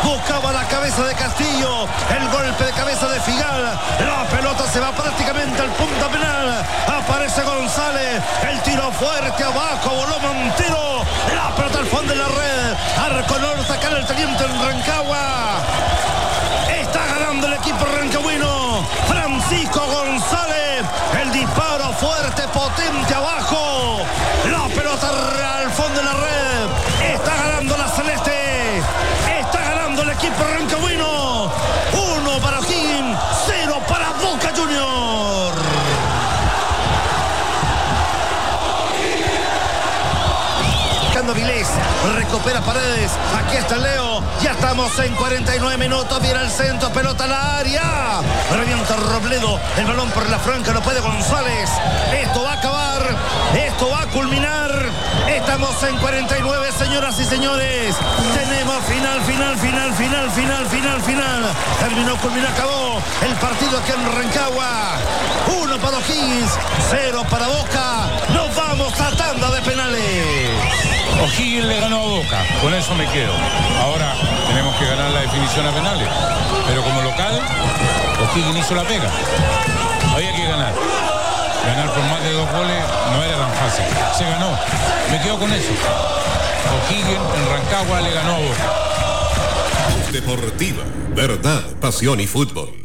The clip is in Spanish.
buscaba la cabeza de Castillo, el golpe de cabeza de Figal, la pelota se va prácticamente al punto penal, aparece González, el tiro fuerte abajo, voló Montero, la pelota al fondo de la red, arco norte, acá en el teniente en Rancagua, está ganando el equipo rancagüino, Francisco González, el disparo fuerte, potente abajo, la pelota al fondo de la red, está ganando la Celeste, está ganando el equipo rancagüino, 1 para O'Higgins, 0 para Boca Juniors. Vilés, recupera Paredes, aquí está Leo, ya estamos en 49 minutos, viene el centro, pelota al área, revienta Robledo, el balón por la franca, no puede González, esto va a acabar, esto va a culminar, estamos en 49, señoras y señores, tenemos final, terminó, culminó, acabó el partido aquí en Rancagua, 1 para O'Higgins, 0 para Boca, nos vamos a tanda de penales. O'Higgins le ganó a Boca, con eso me quedo. Ahora tenemos que ganar la definición a penales. Pero como local, O'Higgins hizo la pega. Había que ganar. Ganar por más de 2 goles no era tan fácil. Se ganó. Me quedo con eso. O'Higgins en Rancagua le ganó a Boca. Deportiva, verdad, pasión y fútbol.